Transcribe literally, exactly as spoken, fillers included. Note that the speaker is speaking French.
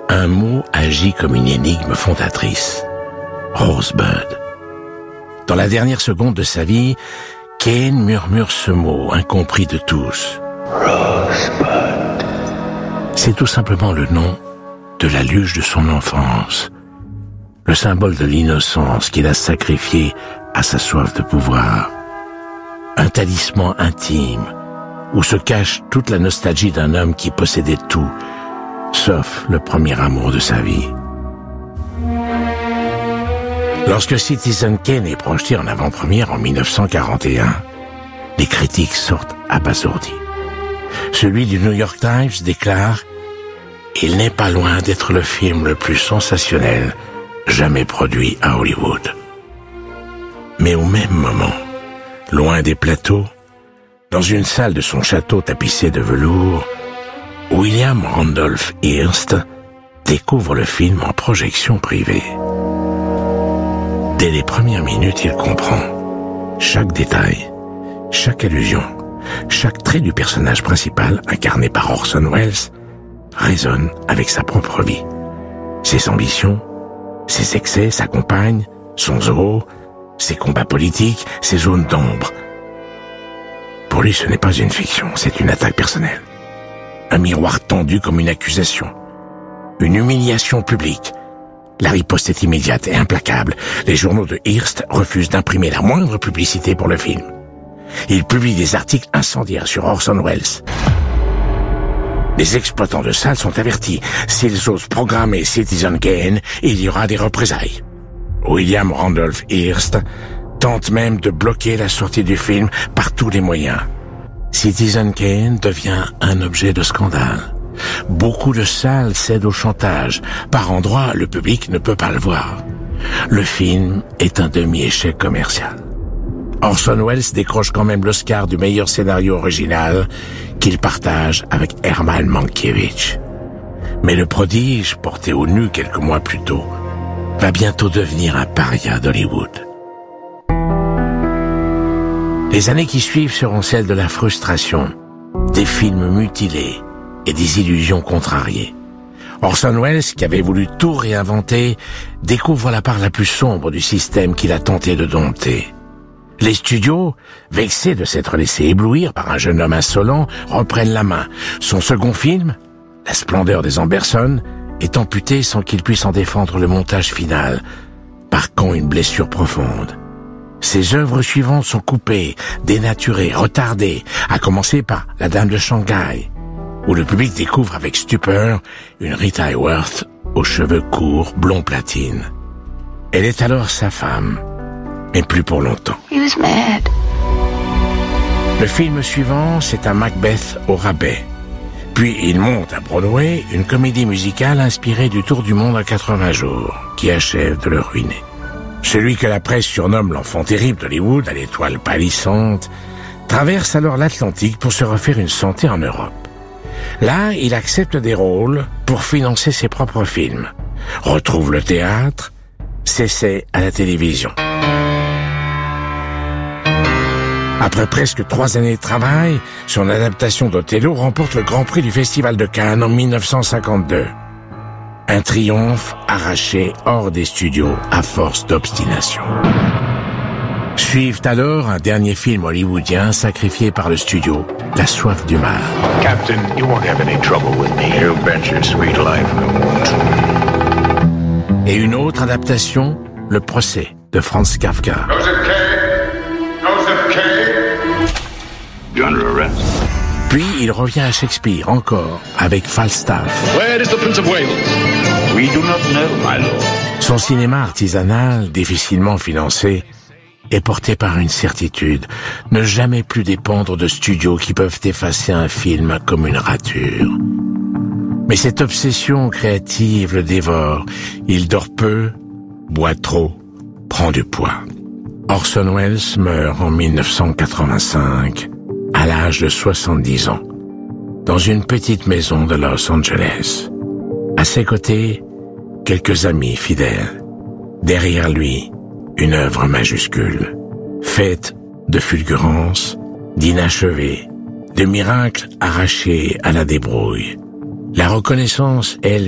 Un mot agit comme une énigme fondatrice. Rosebud. Dans la dernière seconde de sa vie, Kane murmure ce mot, incompris de tous. Rosebud. C'est tout simplement le nom de la luge de son enfance, le symbole de l'innocence qu'il a sacrifié à sa soif de pouvoir. Un talisman intime, où se cache toute la nostalgie d'un homme qui possédait tout, sauf le premier amour de sa vie. Lorsque Citizen Kane est projeté en avant-première en mille neuf cent quarante et un, les critiques sortent abasourdis. Celui du New York Times déclare « Il n'est pas loin d'être le film le plus sensationnel jamais produit à Hollywood. » Mais au même moment, loin des plateaux, dans une salle de son château tapissé de velours, William Randolph Hearst découvre le film en projection privée. Dès les premières minutes, il comprend chaque détail, chaque allusion, chaque trait du personnage principal, incarné par Orson Welles, résonne avec sa propre vie. Ses ambitions, ses excès, sa compagne, son zoo, ses combats politiques, ses zones d'ombre. Pour lui, ce n'est pas une fiction, c'est une attaque personnelle. Un miroir tendu comme une accusation. Une humiliation publique. La riposte est immédiate et implacable. Les journaux de Hearst refusent d'imprimer la moindre publicité pour le film. Ils publient des articles incendiaires sur Orson Welles. Les exploitants de salles sont avertis. S'ils osent programmer Citizen Kane, il y aura des représailles. William Randolph Hearst tente même de bloquer la sortie du film par tous les moyens. Citizen Kane devient un objet de scandale. Beaucoup de salles cèdent au chantage. Par endroits, le public ne peut pas le voir. Le film est un demi-échec commercial. Orson Welles décroche quand même l'Oscar du meilleur scénario original qu'il partage avec Herman Mankiewicz. Mais le prodige, porté au nu quelques mois plus tôt, va bientôt devenir un paria d'Hollywood. Les années qui suivent seront celles de la frustration, des films mutilés et des illusions contrariées. Orson Welles, qui avait voulu tout réinventer, découvre la part la plus sombre du système qu'il a tenté de dompter. Les studios, vexés de s'être laissés éblouir par un jeune homme insolent, reprennent la main. Son second film, La splendeur des Amberson, est amputé sans qu'il puisse en défendre le montage final, marquant une blessure profonde. Ses œuvres suivantes sont coupées, dénaturées, retardées, à commencer par La Dame de Shanghai, où le public découvre avec stupeur une Rita Hayworth aux cheveux courts, blond platine. Elle est alors sa femme, mais plus pour longtemps. He was mad. Le film suivant, c'est un Macbeth au rabais. Puis il monte à Broadway une comédie musicale inspirée du Tour du monde en quatre-vingts jours, qui achève de le ruiner. Celui que la presse surnomme l'enfant terrible d'Hollywood, à l'étoile pâlissante, traverse alors l'Atlantique pour se refaire une santé en Europe. Là, il accepte des rôles pour financer ses propres films, retrouve le théâtre, s'essaie à la télévision. Après presque trois années de travail, son adaptation d'Othello remporte le Grand Prix du Festival de Cannes en mille neuf cent cinquante-deux. Un triomphe arraché hors des studios à force d'obstination. Suivent alors un dernier film hollywoodien sacrifié par le studio, La soif du mal. Captain, you won't have any trouble with me. You bet your sweet life I won't. Et une autre adaptation, Le procès de Franz Kafka. Joseph K. Joseph K. You're under arrest. Puis il revient à Shakespeare encore avec Falstaff. Where is the Prince of Wales? We do not know, my lord. Son cinéma artisanal, difficilement financé, est porté par une certitude, ne jamais plus dépendre de studios qui peuvent effacer un film comme une rature. Mais cette obsession créative le dévore. Il dort peu, boit trop, prend du poids. Orson Welles meurt en mille neuf cent quatre-vingt-cinq, à l'âge de soixante-dix ans, dans une petite maison de Los Angeles. À ses côtés, quelques amis fidèles. Derrière lui, une œuvre majuscule, faite de fulgurances, d'inachevés, de miracles arrachés à la débrouille. La reconnaissance, elle,